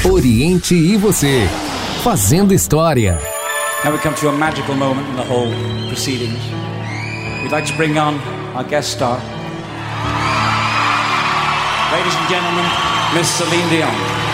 Oriente e você, fazendo história. Now we come to a magical moment in the whole proceedings. We'd like to bring on our guest star. Ladies and gentlemen, Miss Celine Dion.